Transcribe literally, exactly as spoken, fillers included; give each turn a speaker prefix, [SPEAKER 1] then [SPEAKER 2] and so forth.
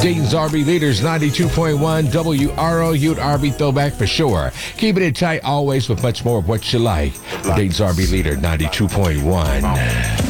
[SPEAKER 1] Dayton's R B Leaders ninety-two point one W R O U R B Throwback for sure. Keeping it tight always with much more of what you like. Dayton's R B Leader ninety-two point one.